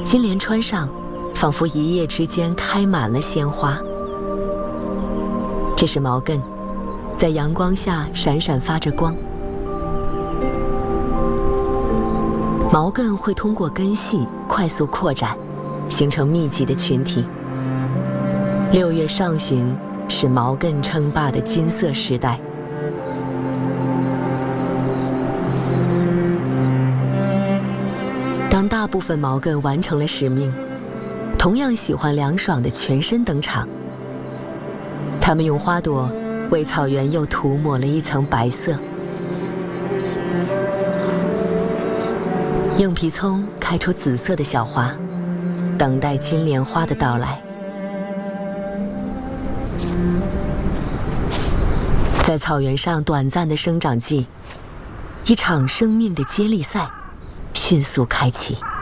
金莲川上仿佛一夜之间开满了鲜花。这是毛茛，在阳光下闪闪发着光。毛茛会通过根系快速扩展，形成密集的群体。6月上旬是毛茛称霸的金色时代。当大部分毛茛完成了使命，同样喜欢凉爽的全身登场。它们用花朵为草原又涂抹了一层白色。硬皮葱开出紫色的小花，等待金莲花的到来。在草原上短暂的生长季，一场生命的接力赛迅速开启。